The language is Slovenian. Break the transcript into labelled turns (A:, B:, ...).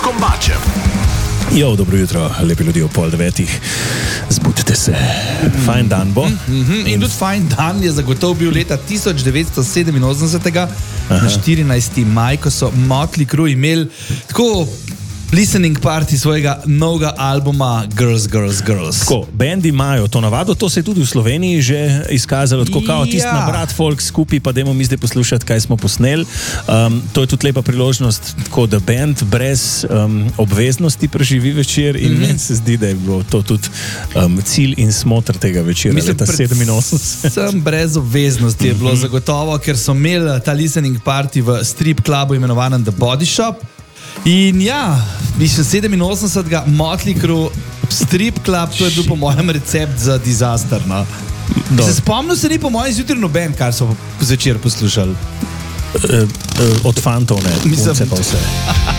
A: Kombačem.
B: Jo, dobro jutro, lepi ljudje ob 8:30. Zbudite se. Fajn dan bo.
C: In tudi fajn dan je zagotovo bil leta 1987, na 14. maj, ko so Motley Crue imeli tako listening party svojega novega albuma Girls, Girls, Girls.
B: Tako, bendi imajo to navado, to se je tudi v Sloveniji že izkazalo, tako kao tisti nabrat folk skupaj, pa dajmo mi zdaj poslušati, kaj smo posneli. To je tudi lepa priložnost, tako da bend brez obveznosti preživi večer in meni se zdi, da je bilo to tudi cilj in smotr tega večera, leta 87.
C: Sem brez obveznosti je bilo zagotovo, ker so imeli ta listening party v strip klubu imenovanem The Body Shop. In ja, mislim 87. Motley Crue, strip club, to je bil po mojem recept za disaster. No? Se spomnil se ni po mojem zjutraj noben, kar so zvečer poslušali.
B: Od fantov ne,
C: mislim,
B: pa vse.